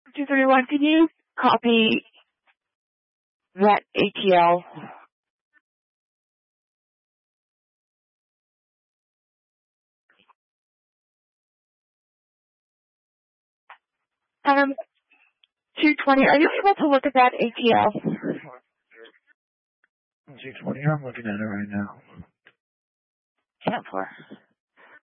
231, can you copy that ATL? 220, are you able to look at that ATL? 220, I'm looking at it right now. 10-4.